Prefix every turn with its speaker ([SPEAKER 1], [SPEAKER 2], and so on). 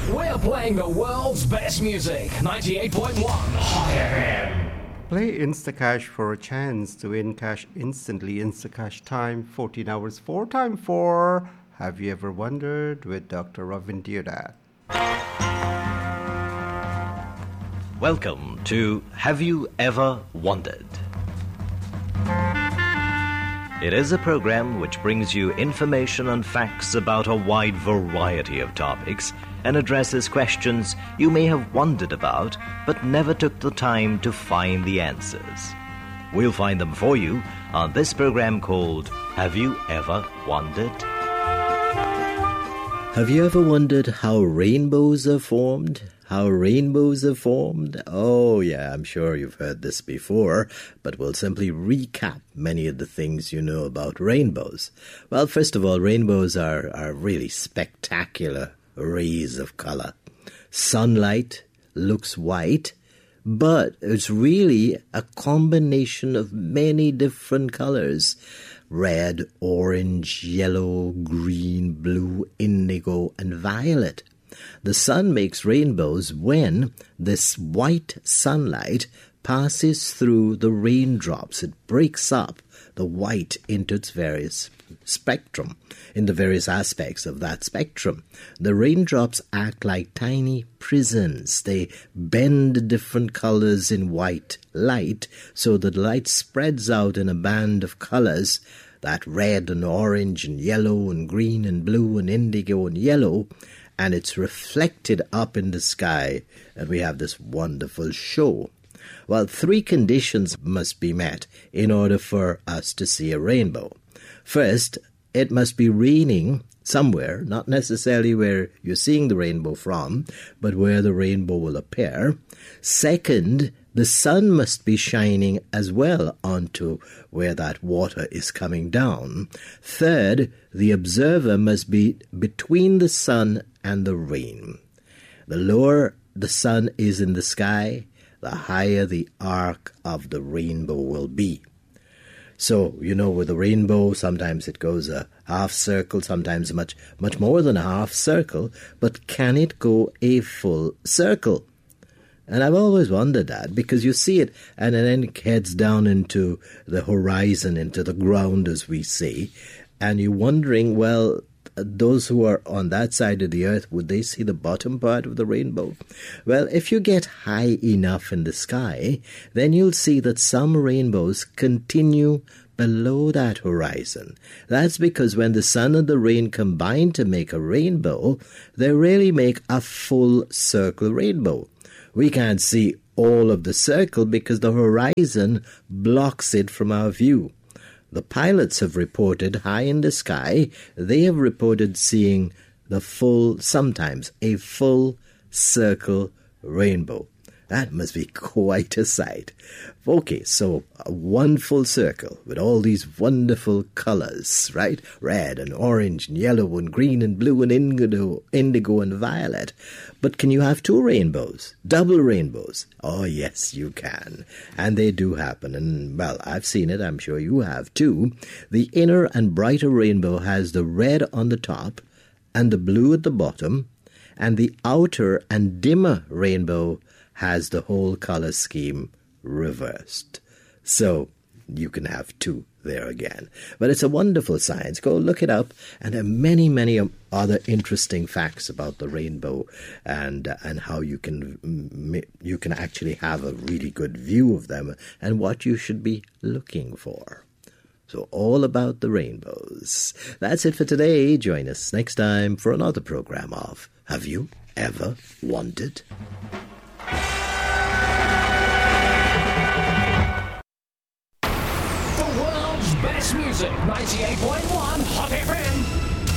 [SPEAKER 1] We're playing the world's best music. 98.1 Hot FM.
[SPEAKER 2] Play Instacash for a chance to win cash instantly. Instacash time, 14 hours, 4 times 4. Have you ever wondered with Dr. Ravin Deodat?
[SPEAKER 3] Welcome to Have You Ever Wondered? It is a program which brings you information and facts about a wide variety of topics and addresses questions you may have wondered about but never took the time to find the answers. We'll find them for you on this program called Have You Ever Wondered? Have you ever wondered how rainbows are formed? How rainbows are formed? Oh, yeah, I'm sure you've heard this before, but we'll simply recap many of the things you know about rainbows. Well, first of all, rainbows are really spectacular rays of color. Sunlight looks white, but it's really a combination of many different colors. Red, orange, yellow, green, blue, indigo, and violet. The sun makes rainbows when this white sunlight passes through the raindrops. It breaks up the white into its various spectrum, in the various aspects of that spectrum. The raindrops act like tiny prisms. They bend different colors in white light so that light spreads out in a band of colors, that red and orange and yellow and green and blue and indigo and yellow, and it's reflected up in the sky, and we have this wonderful show. Well, 3 conditions must be met in order for us to see a rainbow. First, it must be raining somewhere, not necessarily where you're seeing the rainbow from, but where the rainbow will appear. Second, the sun must be shining as well onto where that water is coming down. Third, the observer must be between the sun and the rain. The lower the sun is in the sky, the higher the arc of the rainbow will be. So, you know, with the rainbow, sometimes it goes a half circle, sometimes much more than a half circle, but can it go a full circle? And I've always wondered that, because you see it, and then it heads down into the horizon, into the ground, as we say, and you're wondering, well, those who are on that side of the earth, would they see the bottom part of the rainbow? Well, if you get high enough in the sky, then you'll see that some rainbows continue below that horizon. That's because when the sun and the rain combine to make a rainbow, they really make a full circle rainbow. We can't see all of the circle because the horizon blocks it from our view. The pilots have reported high in the sky, they have reported seeing sometimes a full circle rainbow. That must be quite a sight. Okay, so one full circle with all these wonderful colors, right? Red and orange and yellow and green and blue and indigo and violet. But can you have 2 rainbows? Double rainbows? Oh, yes, you can. And they do happen. And, well, I've seen it. I'm sure you have, too. The inner and brighter rainbow has the red on the top and the blue at the bottom. And the outer and dimmer rainbow has the whole color scheme reversed. So you can have 2 there again. But it's a wonderful science. Go look it up. And there are many, many other interesting facts about the rainbow and how you can actually have a really good view of them and what you should be looking for. So all about the rainbows. That's it for today. Join us next time for another program of Have You Ever Wondered?
[SPEAKER 1] The world's best music, 98.1